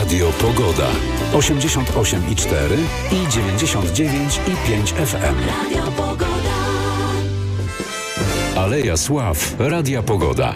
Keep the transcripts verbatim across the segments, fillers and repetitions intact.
Radio Pogoda. osiemdziesiąt osiem i cztery i dziewięćdziesiąt dziewięć i pięć F M. Radio Pogoda. Aleja Sław. Radia Pogoda.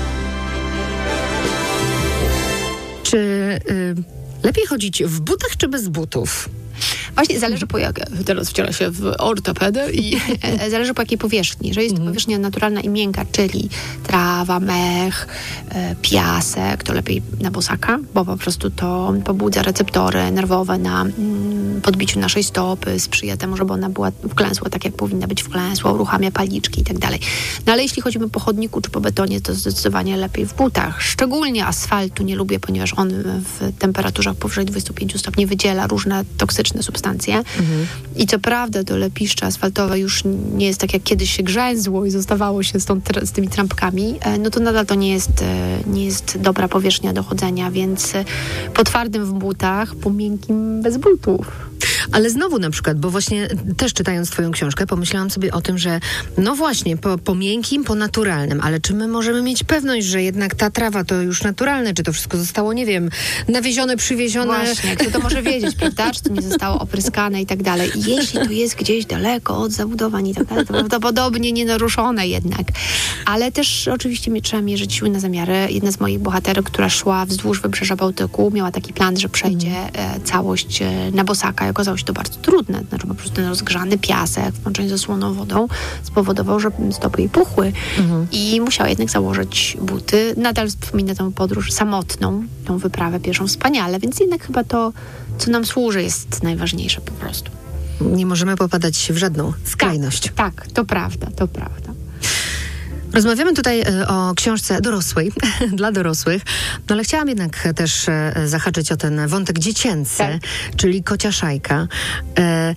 Czy y, lepiej chodzić w butach czy bez butów? Właśnie zależy po jak, teraz wciela się w ortopedę i zależy po jakiej powierzchni. Że jest to powierzchnia naturalna i miękka, czyli trawa, mech, e, piasek, to lepiej na bosaka, bo po prostu to pobudza receptory nerwowe na mm, podbiciu naszej stopy, sprzyja temu, żeby ona była wklęsła tak, jak powinna być wklęsła, uruchamia paliczki i tak dalej. No ale jeśli chodzimy po chodniku czy po betonie, to zdecydowanie lepiej w butach. Szczególnie asfaltu nie lubię, ponieważ on w temperaturach powyżej dwudziestu pięciu stopni wydziela różne toksyczne substancje. Mhm. I co prawda to lepiszcze asfaltowe już nie jest tak, jak kiedyś się grzęzło i zostawało się z, tą, z tymi trampkami, no to nadal to nie jest, nie jest dobra powierzchnia do chodzenia, więc po twardym w butach, po miękkim bez butów. Ale znowu na przykład, bo właśnie też czytając twoją książkę, pomyślałam sobie o tym, że no właśnie, po, po miękkim, po naturalnym, ale czy my możemy mieć pewność, że jednak ta trawa to już naturalne, czy to wszystko zostało, nie wiem, nawiezione, przywiezione? Właśnie, kto to może wiedzieć, prawda, czy to nie zostało opryskane i tak dalej. I jeśli to jest gdzieś daleko od zabudowań i tak dalej, to prawdopodobnie nienaruszone jednak. Ale też oczywiście trzeba mierzyć siły na zamiary. Jedna z moich bohaterek, która szła wzdłuż wybrzeża Bałtyku, miała taki plan, że przejdzie e, całość e, na bosaka i okazało się to bardzo trudne. Znaczy po prostu ten rozgrzany piasek w połączeniu ze słoną wodą spowodował, że stopy jej puchły mhm. i musiała jednak założyć buty. Nadal wspomina tę podróż samotną, tą wyprawę pierwszą wspaniale, więc jednak chyba to, co nam służy, jest najważniejsze po prostu. Nie możemy popadać w żadną skrajność. Tak, tak, to prawda, to prawda. Rozmawiamy tutaj o książce dorosłej, dla dorosłych, no ale chciałam jednak też zahaczyć o ten wątek dziecięcy, tak. czyli Kocia Szajka. E,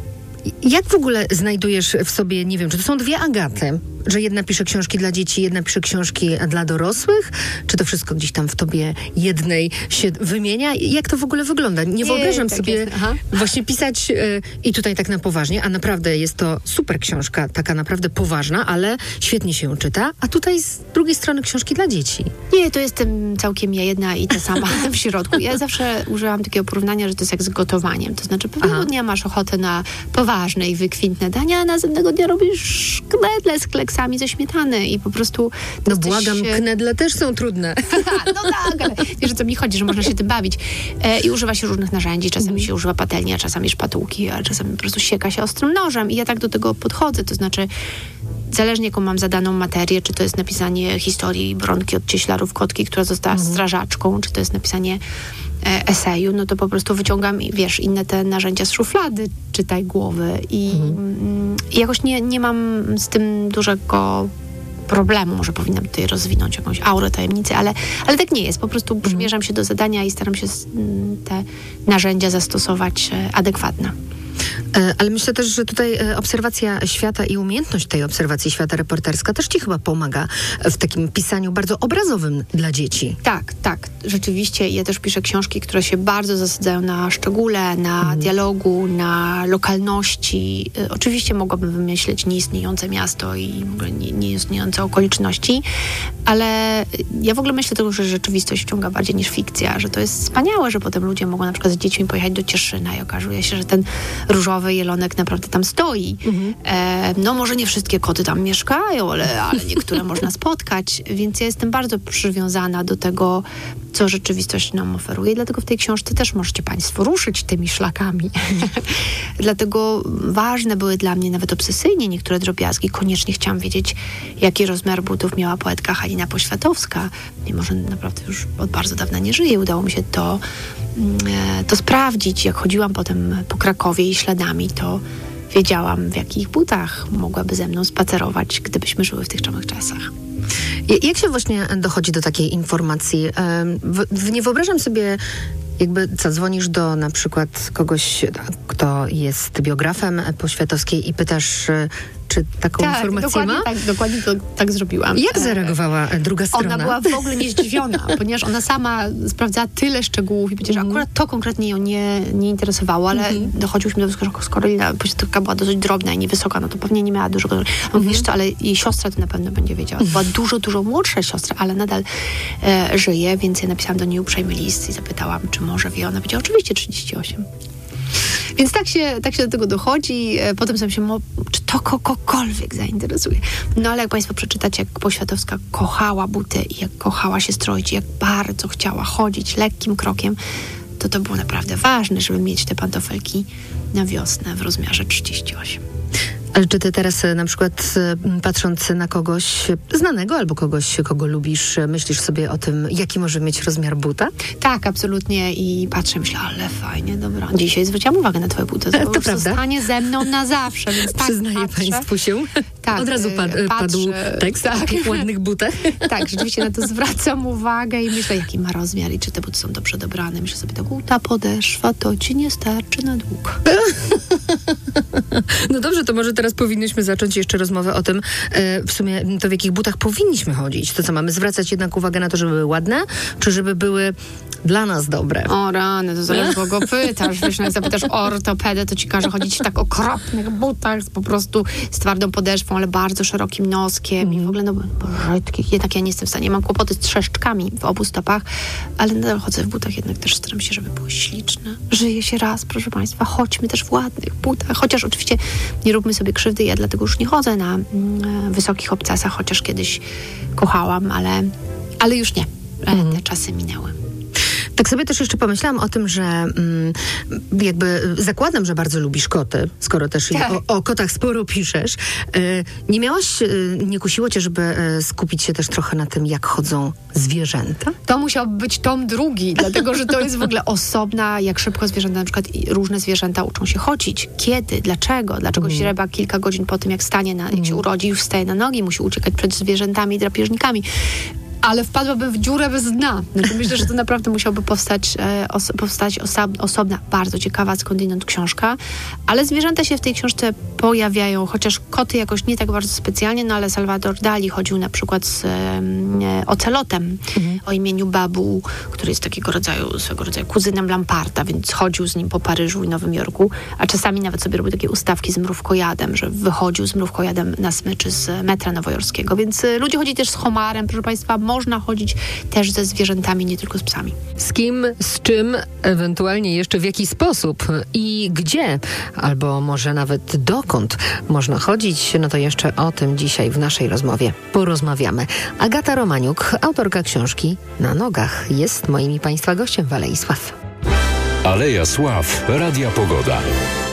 jak w ogóle znajdujesz w sobie, nie wiem, czy to są dwie Agaty, że jedna pisze książki dla dzieci, jedna pisze książki dla dorosłych? Czy to wszystko gdzieś tam w tobie jednej się wymienia? Jak to w ogóle wygląda? Nie, nie wyobrażam tak sobie właśnie pisać y, i tutaj tak na poważnie, a naprawdę jest to super książka, taka naprawdę poważna, ale świetnie się ją czyta, a tutaj z drugiej strony książki dla dzieci. Nie, to jestem całkiem ja jedna i ta sama w środku. Ja zawsze używam takiego porównania, że to jest jak z gotowaniem. To znaczy pewnego Aha. dnia masz ochotę na poważne i wykwintne dania, a następnego dnia robisz knedle z kleksami ze śmietany i po prostu... No błagam, się... knedle też są trudne. No tak, ale wiesz, o co mi chodzi, że można się tym bawić. E, I używa się różnych narzędzi. Czasami mm. się używa patelni, a czasami szpatułki, a czasami po prostu sieka się ostrym nożem. I ja tak do tego podchodzę, to znaczy zależnie jaką mam zadaną materię, czy to jest napisanie historii Bronki od Cieślarów Kotki, która została mm. strażaczką, czy to jest napisanie e, eseju, no to po prostu wyciągam, wiesz, inne te narzędzia z szuflady, czytaj głowy i mm. jakoś nie, nie mam z tym dużego problemu. Może powinnam tutaj rozwinąć jakąś aurę tajemnicy, ale, ale tak nie jest. Po prostu mm. przymierzam się do zadania i staram się te narzędzia zastosować adekwatne. Ale myślę też, że tutaj obserwacja świata i umiejętność tej obserwacji świata reporterska też ci chyba pomaga w takim pisaniu bardzo obrazowym dla dzieci. Tak, tak. Rzeczywiście ja też piszę książki, które się bardzo zasadzają na szczególe, na mhm. dialogu, na lokalności. Oczywiście mogłabym wymyśleć nieistniejące miasto i nie, nieistniejące okoliczności, ale ja w ogóle myślę tylko, że rzeczywistość wciąga bardziej niż fikcja, że to jest wspaniałe, że potem ludzie mogą na przykład z dziećmi pojechać do Cieszyna i okazuje się, że ten różowy jelonek naprawdę tam stoi. Mhm. E, no może nie wszystkie koty tam mieszkają, ale, ale niektóre można spotkać, więc ja jestem bardzo przywiązana do tego, co rzeczywistość nam oferuje. I dlatego w tej książce też możecie państwo ruszyć tymi szlakami. Dlatego ważne były dla mnie nawet obsesyjnie niektóre drobiazgi. Koniecznie chciałam wiedzieć, jaki rozmiar butów miała poetka Halina Poświatowska. Mimo że naprawdę już od bardzo dawna nie żyje. Udało mi się to, to sprawdzić. Jak chodziłam potem po Krakowie i śladami, to wiedziałam, w jakich butach mogłaby ze mną spacerować, gdybyśmy żyły w tych samych czasach. Jak się właśnie dochodzi do takiej informacji? W, nie wyobrażam sobie, jakby co, dzwonisz do na przykład kogoś, kto jest biografem Poświatowskiej i pytasz, Czy taką tak, informację dokładnie ma? Tak, dokładnie to, tak zrobiłam. Jak zareagowała druga strona? Ona była w ogóle niezdziwiona, ponieważ ona sama sprawdzała tyle szczegółów i powiedziała, że Mhm. akurat to konkretnie ją nie, nie interesowało, ale Mhm. dochodziłyśmy do wniosku, że skoro Lina taka była dosyć drobna i niewysoka, no to pewnie nie miała dużo. A mówię, wiesz co, ale jej siostra to na pewno będzie wiedziała. To była dużo, dużo młodsza siostra, ale nadal e, żyje, więc ja napisałam do niej uprzejmy list i zapytałam, czy może wie. Ona powiedziała, oczywiście trzydzieści osiem. Więc tak się, tak się do tego dochodzi. E, Potem sam się, mo- czy to kogokolwiek zainteresuje. No ale jak Państwo przeczytacie, jak Poświatowska kochała buty i jak kochała się stroić, i jak bardzo chciała chodzić lekkim krokiem, to to było naprawdę ważne, żeby mieć te pantofelki na wiosnę w rozmiarze trzydzieści osiem. Ale czy ty teraz e, na przykład e, patrząc na kogoś znanego albo kogoś, kogo lubisz, e, myślisz sobie o tym, jaki może mieć rozmiar buta? Tak, absolutnie. I patrzę, myślę, ale fajnie, dobra. Dzisiaj zwróciłam uwagę na twoje buty. To, To po prostu prawda. zostanie ze mną na zawsze, więc tak Przyznaję patrzę. Państwu się. Tak, Od razu pad, y, padł patrzę, tekst o tak. takich ładnych butach. Tak, rzeczywiście na to zwracam uwagę i myślę, jaki ma rozmiar i czy te buty są dobrze dobrane. Myślę sobie, tak, ta podeszwa to ci nie starczy na długo. No dobrze, to może teraz powinnyśmy zacząć jeszcze rozmowę o tym, e, w sumie to w jakich butach powinniśmy chodzić. To co, mamy zwracać jednak uwagę na to, żeby były ładne, czy żeby były dla nas dobre? O rany, to zależy kogo pytasz. Wiesz, no jak zapytasz ortopedę, to ci każe chodzić w tak okropnych butach, z, po prostu z twardą podeszwą, ale bardzo szerokim noskiem mm. i w ogóle no brzydkich. Jednak ja nie jestem w stanie. Mam kłopoty z trzeszczkami w obu stopach, ale nadal chodzę w butach, jednak też staram się, żeby były śliczne. Żyje się raz, proszę Państwa. Chodźmy też w ładnych butach. Chociaż oczywiście nie róbmy sobie krzywdy. Ja dlatego już nie chodzę na mm, wysokich obcasach, chociaż kiedyś kochałam, ale, ale już nie. Mm. Te czasy minęły. Tak sobie też jeszcze pomyślałam o tym, że mm, jakby zakładam, że bardzo lubisz koty, skoro też Tak. o, o kotach sporo piszesz. Y, nie miałaś, y, nie kusiło cię, żeby y, skupić się też trochę na tym, jak chodzą zwierzęta? To musiał być tom drugi, dlatego że to jest w ogóle osobna, jak szybko zwierzęta, na przykład i różne zwierzęta uczą się chodzić. Kiedy? Dlaczego? Dlaczego mm. źreba kilka godzin po tym, jak stanie, na, jak się urodzi, już wstaje na nogi, musi uciekać przed zwierzętami i drapieżnikami. Ale wpadłabym w dziurę bez dna. Znaczy, myślę, że to naprawdę musiałby powstać, e, os- powstać osa- osobna, bardzo ciekawa skądinąd książka. Ale zwierzęta się w tej książce pojawiają, chociaż koty jakoś nie tak bardzo specjalnie, no ale Salvador Dali chodził na przykład z e, ocelotem mhm. o imieniu Babu, który jest takiego rodzaju, swego rodzaju kuzynem Lamparta, więc chodził z nim po Paryżu i Nowym Jorku, a czasami nawet sobie robił takie ustawki z mrówkojadem, że wychodził z mrówkojadem na smyczy z metra nowojorskiego. Więc e, ludzie chodzi też z homarem, proszę Państwa, można chodzić też ze zwierzętami, nie tylko z psami. Z kim, z czym, ewentualnie jeszcze w jaki sposób i gdzie, albo może nawet dokąd można chodzić, no to jeszcze o tym dzisiaj w naszej rozmowie porozmawiamy. Agata Romaniuk, autorka książki Na nogach, jest moim i Państwa gościem w Alei Sław. Aleja Sław, Radia Pogoda.